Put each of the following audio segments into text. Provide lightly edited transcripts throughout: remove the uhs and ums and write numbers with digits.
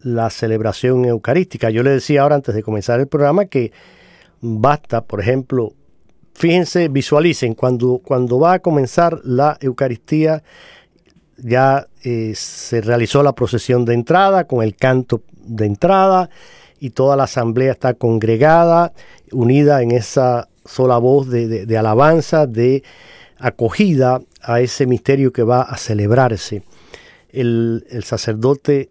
la celebración eucarística. Yo le decía ahora antes de comenzar el programa que basta, por ejemplo, fíjense, visualicen, cuando va a comenzar la Eucaristía, ya se realizó la procesión de entrada con el canto de entrada y toda la asamblea está congregada, unida en esa sola voz de alabanza, de acogida a ese misterio que va a celebrarse. El sacerdote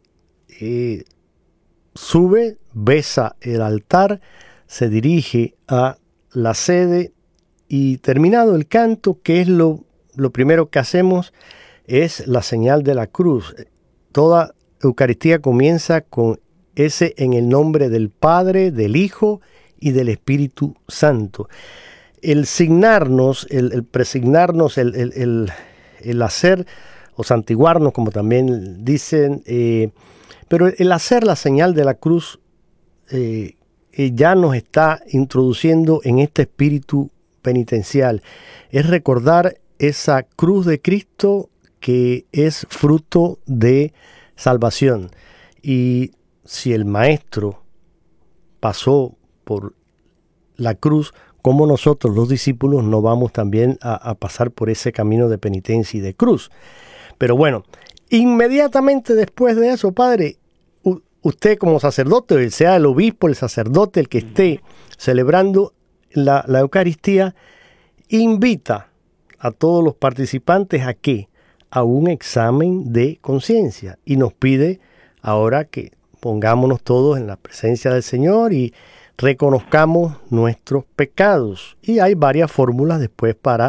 sube, besa el altar, se dirige a la sede y terminado el canto, que es lo primero que hacemos, es la señal de la cruz. Toda Eucaristía comienza con ese en el nombre del Padre, del Hijo y del Espíritu Santo. El signarnos, el presignarnos, el hacer o santiguarnos, como también dicen, pero el hacer la señal de la cruz ya nos está introduciendo en este espíritu penitencial. Es recordar esa cruz de Cristo que es fruto de salvación. Y si el Maestro pasó por la cruz, ¿cómo nosotros los discípulos no vamos también a pasar por ese camino de penitencia y de cruz? Pero bueno, inmediatamente después de eso, Padre, usted como sacerdote, sea el obispo, el sacerdote, el que esté celebrando la Eucaristía, invita a todos los participantes ¿a qué? A un examen de conciencia, y nos pide ahora que pongámonos todos en la presencia del Señor y reconozcamos nuestros pecados. Y hay varias fórmulas después para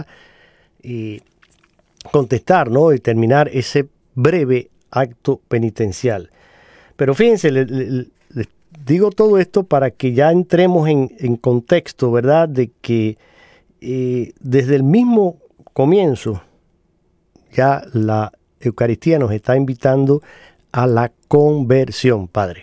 contestar, ¿no? Y terminar ese breve acto penitencial. Pero fíjense, les digo todo esto para que ya entremos en contexto, ¿verdad? De que desde el mismo comienzo ya la Eucaristía nos está invitando a la conversión, Padre.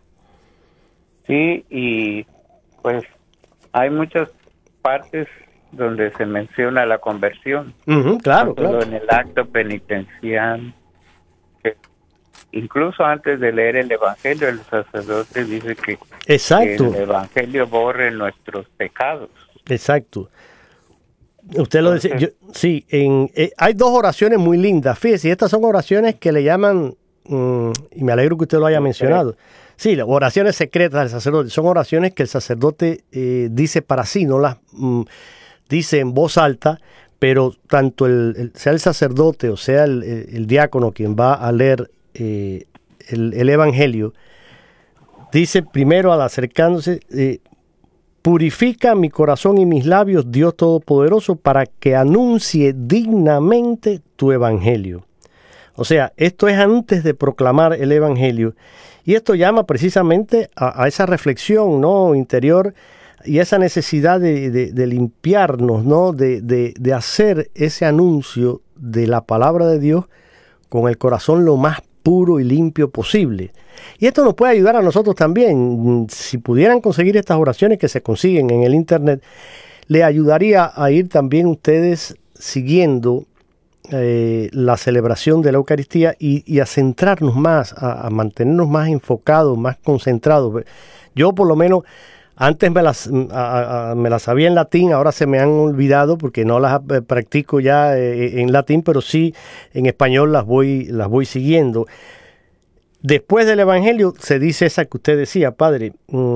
Sí, y pues hay muchas partes donde se menciona la conversión. Claro, claro. En el acto penitencial, que incluso antes de leer el Evangelio, el sacerdote dice que el Evangelio borre nuestros pecados. Exacto. Usted lo decía. Sí, hay dos oraciones muy lindas. Fíjese, estas son oraciones que le llaman, y me alegro que usted lo haya mencionado. Sí, las oraciones secretas del sacerdote. Son oraciones que el sacerdote dice para sí, no las dice en voz alta, pero tanto sea el sacerdote o sea el diácono quien va a leer el Evangelio, dice primero al acercándose, purifica mi corazón y mis labios, Dios Todopoderoso, para que anuncie dignamente tu Evangelio. O sea, esto es antes de proclamar el Evangelio. Y esto llama precisamente a esa reflexión, ¿no?, interior, y esa necesidad de limpiarnos, ¿no?, de hacer ese anuncio de la palabra de Dios con el corazón lo más puro y limpio posible. Y esto nos puede ayudar a nosotros también. Si pudieran conseguir estas oraciones que se consiguen en el internet, le ayudaría a ir también ustedes siguiendo la celebración de la Eucaristía y a centrarnos más, a mantenernos más enfocados, más concentrados. Yo por lo menos antes me las sabía en latín, ahora se me han olvidado porque no las practico ya en latín, pero sí en español las voy siguiendo. Después del Evangelio se dice esa que usted decía, Padre,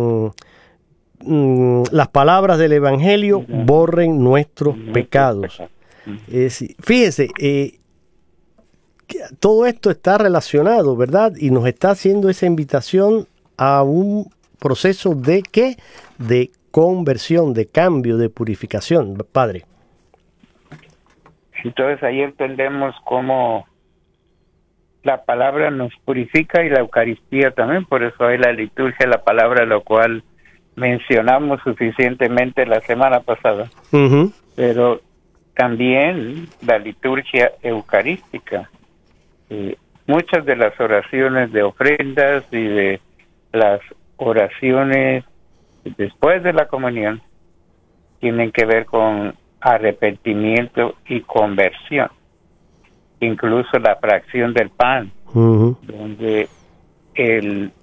las palabras del Evangelio borren nuestros pecados. Fíjese, todo esto está relacionado, ¿verdad? Y nos está haciendo esa invitación a un proceso de ¿qué? De conversión, de cambio, de purificación, Padre. Entonces ahí entendemos cómo la palabra nos purifica y la Eucaristía también, por eso hay la liturgia, la palabra, lo cual mencionamos suficientemente la semana pasada. Pero también la liturgia eucarística. Muchas de las oraciones de ofrendas y de las oraciones después de la comunión tienen que ver con arrepentimiento y conversión. Incluso la fracción del pan, donde el